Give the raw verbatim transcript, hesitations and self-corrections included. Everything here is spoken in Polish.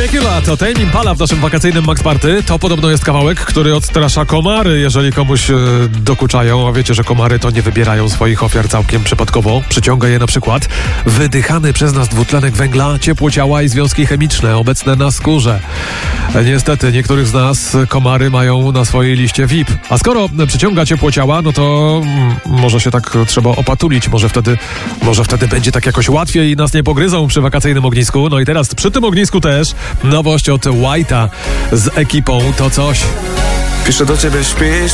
Dracula to Tame Impala w naszym wakacyjnym Max Party. To podobno jest kawałek, który odstrasza komary, jeżeli komuś e, dokuczają. A wiecie, że komary to nie wybierają swoich ofiar całkiem przypadkowo. Przyciąga je na przykład wydychany przez nas dwutlenek węgla, ciepło ciała i związki chemiczne obecne na skórze. E, niestety, niektórych z nas komary mają na swojej liście V I P. A skoro przyciąga ciepło ciała, no to mm, może się tak trzeba opatulić. Może wtedy, może wtedy będzie tak jakoś łatwiej i nas nie pogryzą przy wakacyjnym ognisku. No i teraz przy tym ognisku też nowość od White'a z ekipą To Coś. Piszę do ciebie, śpisz?